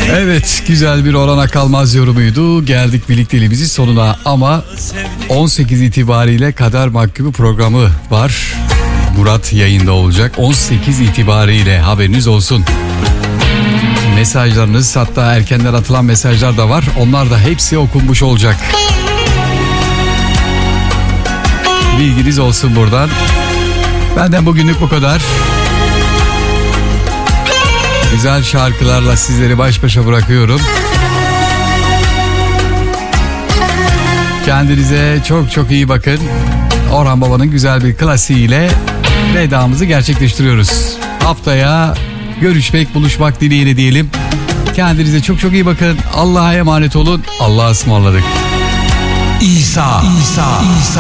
Evet, güzel bir Orhan Kalmaz yorumuydu. Geldik birlikteliğimizin sonuna ama 18 itibariyle Kader Mahkumu programı var. Murat yayında olacak. 18 itibariyle haberiniz olsun. Mesajlarınız, hatta erkenden atılan mesajlar da var. Onlar da hepsi okunmuş olacak. Bilginiz olsun buradan. Benden bugünlük bu kadar. Güzel şarkılarla sizleri baş başa bırakıyorum. Kendinize çok çok iyi bakın. Orhan Baba'nın güzel bir klasiğiyle vedamızı gerçekleştiriyoruz. Haftaya görüşmek, buluşmak dileğiyle diyelim. Kendinize çok çok iyi bakın. Allah'a emanet olun. Allah'a ısmarladık. İsa.